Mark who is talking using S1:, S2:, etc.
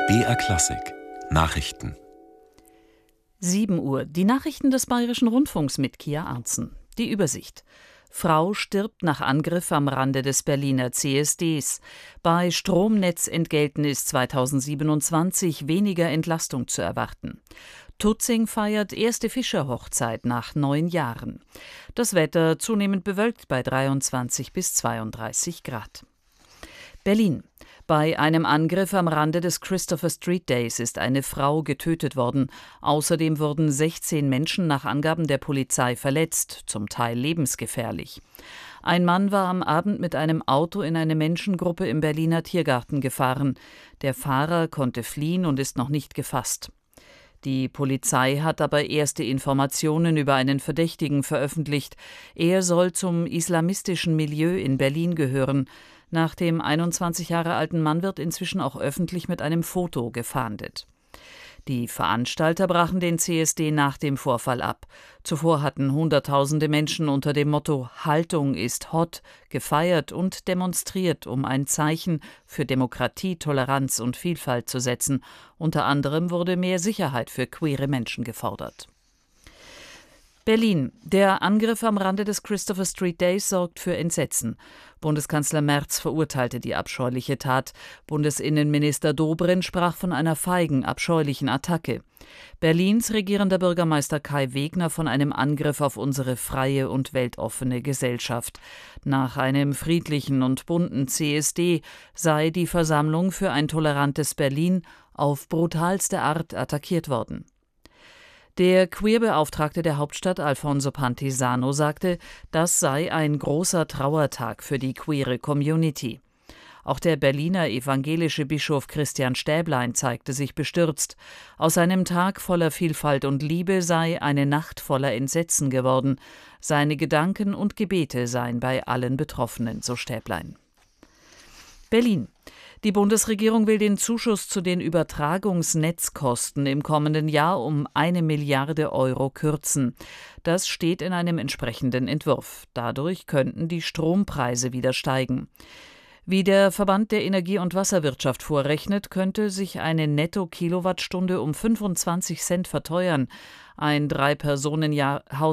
S1: BR Klassik Nachrichten.
S2: 7 Uhr. Die Nachrichten des Bayerischen Rundfunks mit Kia Arzen. Die Übersicht. Frau stirbt nach Angriff am Rande des Berliner CSDs. Bei Stromnetzentgelten ist 2027 weniger Entlastung zu erwarten. Tutzing feiert erste Fischerhochzeit nach 9 Jahren. Das Wetter zunehmend bewölkt bei 23 bis 32 Grad. Berlin. Bei einem Angriff am Rande des Christopher Street Days ist eine Frau getötet worden. Außerdem wurden 16 Menschen nach Angaben der Polizei verletzt, zum Teil lebensgefährlich. Ein Mann war am Abend mit einem Auto in eine Menschengruppe im Berliner Tiergarten gefahren. Der Fahrer konnte fliehen und ist noch nicht gefasst. Die Polizei hat aber erste Informationen über einen Verdächtigen veröffentlicht. Er soll zum islamistischen Milieu in Berlin gehören. Nach dem 21 Jahre alten Mann wird inzwischen auch öffentlich mit einem Foto gefahndet. Die Veranstalter brachen den CSD nach dem Vorfall ab. Zuvor hatten Hunderttausende Menschen unter dem Motto »Haltung ist hot« gefeiert und demonstriert, um ein Zeichen für Demokratie, Toleranz und Vielfalt zu setzen. Unter anderem wurde mehr Sicherheit für queere Menschen gefordert. Berlin. Der Angriff am Rande des Christopher Street Days sorgt für Entsetzen. Bundeskanzler Merz verurteilte die abscheuliche Tat. Bundesinnenminister Dobrindt sprach von einer feigen, abscheulichen Attacke. Berlins regierender Bürgermeister Kai Wegner von einem Angriff auf unsere freie und weltoffene Gesellschaft. Nach einem friedlichen und bunten CSD sei die Versammlung für ein tolerantes Berlin auf brutalste Art attackiert worden. Der Queerbeauftragte der Hauptstadt Alfonso Pantisano sagte, das sei ein großer Trauertag für die queere Community. Auch der Berliner evangelische Bischof Christian Stäblein zeigte sich bestürzt. Aus einem Tag voller Vielfalt und Liebe sei eine Nacht voller Entsetzen geworden. Seine Gedanken und Gebete seien bei allen Betroffenen, so Stäblein. Berlin. Die Bundesregierung will den Zuschuss zu den Übertragungsnetzkosten im kommenden Jahr um 1 Milliarde Euro kürzen. Das steht in einem entsprechenden Entwurf. Dadurch könnten die Strompreise wieder steigen. Wie der Verband der Energie- und Wasserwirtschaft vorrechnet, könnte sich eine Netto-Kilowattstunde um 25 Cent verteuern. Ein 3-Personen-Haushalt